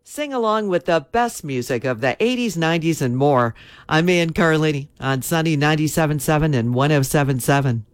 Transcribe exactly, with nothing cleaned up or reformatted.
Sing along with the best music of the eighties, nineties, and more. I'm Ann Carlini on Sunny ninety-seven point seven and one oh seven point seven.